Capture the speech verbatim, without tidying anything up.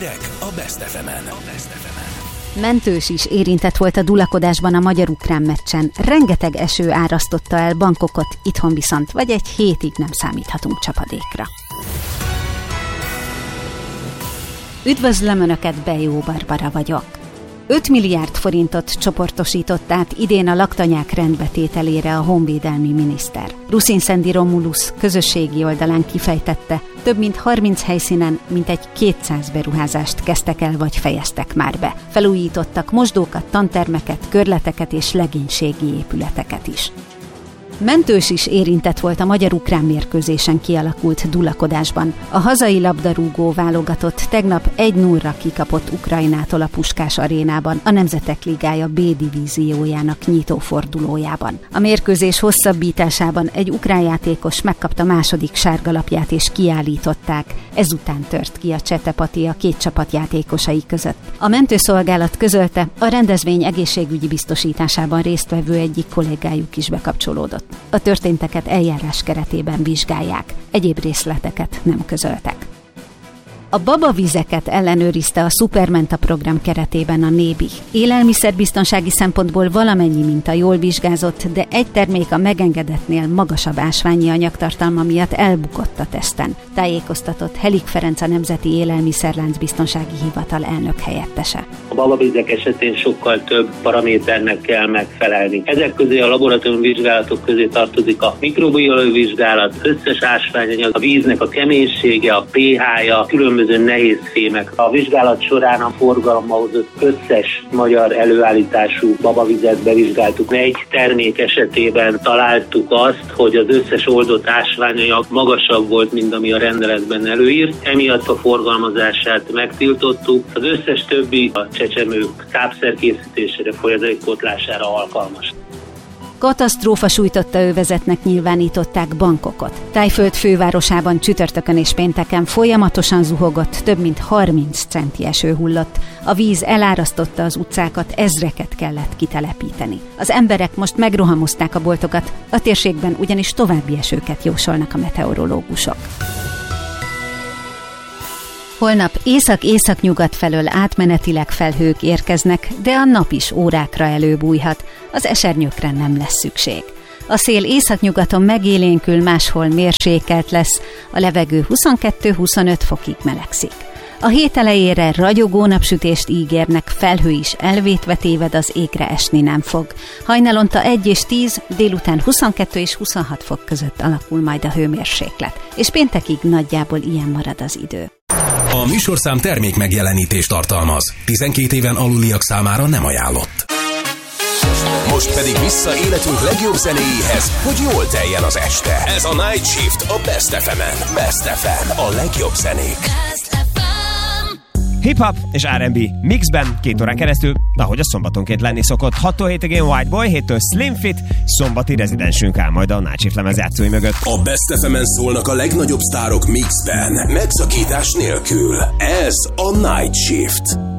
Hírek a Best ef emen. Mentős is érintett volt a dulakodásban a magyar-ukrán meccsen. Rengeteg eső árasztotta el Bangkokot, itthon viszont vagy egy hétig nem számíthatunk csapadékra. Üdvözlöm Önöket, Bejó Barbara vagyok. öt milliárd forintot csoportosított át idén a laktanyák rendbetételére a honvédelmi miniszter. Ruszinszendi Romulus közösségi oldalán kifejtette, több mint harminc helyszínen mintegy kétszáz beruházást kezdtek el vagy fejeztek már be. Felújítottak mosdókat, tantermeket, körleteket és legénységi épületeket is. Mentős is érintett volt a magyar-ukrán mérkőzésen kialakult dulakodásban. A hazai labdarúgó válogatott tegnap egy nullra kikapott Ukrajnától a Puskás arénában, a Nemzetek Ligája B-divíziójának nyitófordulójában. A mérkőzés hosszabbításában egy ukrán játékos megkapta második sárgalapját és kiállították. Ezután tört ki a csetepati a két csapat játékosai között. A mentőszolgálat közölte, a rendezvény egészségügyi biztosításában résztvevő egyik kollégájuk is bekapcsolódott. A történteket eljárás keretében vizsgálják, egyéb részleteket nem közöltek. A babavizeket ellenőrizte a Supermenta program keretében a Nébi. Élelmiszerbiztonsági szempontból valamennyi minta jól vizsgázott, de egy termék a megengedettnél magasabb ásványi anyagtartalma miatt elbukott a teszten, tájékoztatott Helik Ferenc, a Nemzeti Élelmiszerláncbiztonsági Hivatal elnök helyettese. A babavizek esetén sokkal több paraméternek kell megfelelni. Ezek közé a laboratóriumi vizsgálatok közé tartozik a mikrobiológiai vizsgálat, összes ásványanyag, a víznek a keménysége, a pé há-ja, különböző nehéz fémek. A vizsgálat során a forgalomba hozott összes magyar előállítású babavizet bevizsgáltuk. Egy termék esetében találtuk azt, hogy az összes oldott ásványanyag magasabb volt, mint ami a rendeletben előírt. Emiatt a forgalmazását megtiltottuk. Az összes többi a csecsemők tápszerkészítésére, folyadékpótlására alkalmas. Katasztrófa sújtotta övezetnek nyilvánították Bangkokot. Tájföld fővárosában csütörtökön és pénteken folyamatosan zuhogott, több mint harminc centi eső hullott. A víz elárasztotta az utcákat, ezreket kellett kitelepíteni. Az emberek most megrohamozták a boltokat, a térségben ugyanis további esőket jósolnak a meteorológusok. Holnap észak-északnyugat felől átmenetileg felhők érkeznek, de a nap is órákra előbújhat, az esernyőkre nem lesz szükség. A szél északnyugaton megélénkül, máshol mérsékelt lesz, a levegő huszonkettő-huszonöt fokig melegszik. A hét elejére ragyogó napsütést ígérnek, felhő is elvétve téved, az égre esni nem fog. Hajnalonta egy és tíz, délután huszonkettő és huszonhat fok között alakul majd a hőmérséklet, és péntekig nagyjából ilyen marad az idő. A műsorszám termék megjelenítést tartalmaz. tizenkét éven aluliak számára nem ajánlott. Most pedig vissza életünk legjobb zenéjéhez, hogy jól teljen az este. Ez a Night Shift a Best ef emen. Best ef em, a legjobb zenék. Hip-hop és er and bé mixben két órán keresztül, ahogy a szombatonként lenni szokott. hattól hétig White Boy, héttől Slim Fit, szombati rezidensünk áll majd a Night Shift lemezjátszói mögött. A Best ef emen szólnak a legnagyobb sztárok mixben, megszakítás nélkül. Ez a Night Shift.